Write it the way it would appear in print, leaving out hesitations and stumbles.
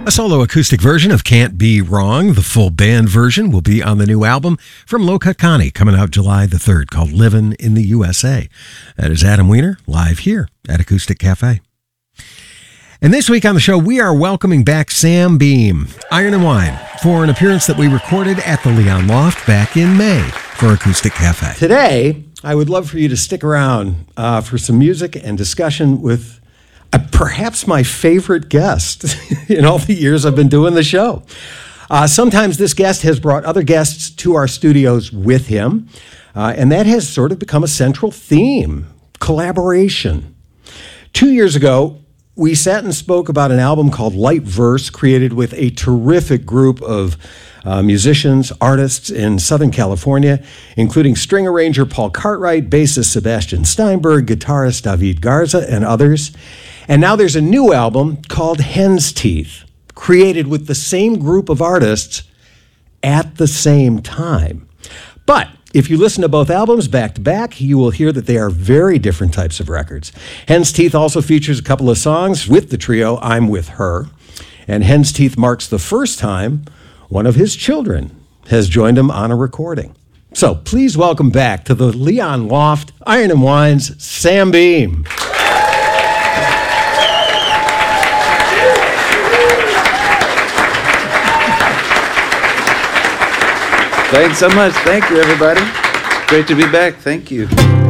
A solo acoustic version of Can't Be Wrong. The full band version will be on the new album from Low Cut Connie, coming out July the 3rd, called Livin' in the USA. That is Adam Weiner, live here at Acoustic Cafe. And this week on the show, we are welcoming back Sam Beam, Iron and Wine, for an appearance that we recorded at the Leon Loft back in May for Acoustic Cafe. Today, I would love for you to stick around for some music and discussion with perhaps my favorite guest in all the years I've been doing the show. Sometimes this guest has brought other guests to our studios with him, and that has sort of become a central theme, collaboration. 2 years ago, we sat and spoke about an album called Light Verse, created with a terrific group of musicians, artists in Southern California, including string arranger Paul Cartwright, bassist Sebastian Steinberg, guitarist David Garza, and others. And now there's a new album called Hen's Teeth, created with the same group of artists at the same time. But if you listen to both albums back to back, you will hear that they are very different types of records. Hen's Teeth also features a couple of songs with the trio I'm With Her. And Hen's Teeth marks the first time one of his children has joined him on a recording. So please welcome back to the Leon Loft, Iron and Wine's Sam Beam. Thanks so much. Thank you, everybody. Great to be back. Thank you.